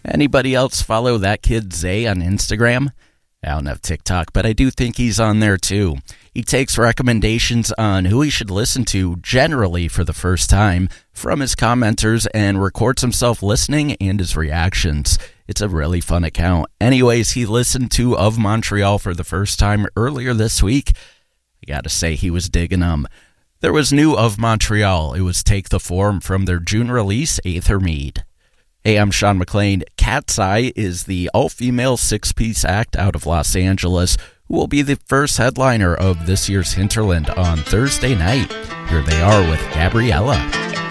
Anybody else follow that kid Zay on Instagram? I don't have TikTok, but I do think he's on there too. He takes recommendations on who he should listen to, generally for the first time, from his commenters and records himself listening and his reactions. It's a really fun account. Anyways, he listened to Of Montreal for the first time earlier this week. I gotta say, he was digging them. There was new Of Montreal. It was Take the Form from their June release, Aether Mead. Hey, I'm Sean McLean. Cat's Eye is the all-female six-piece act out of Los Angeles who will be the first headliner of this year's Hinterland on Thursday night. Here they are with Gabriella.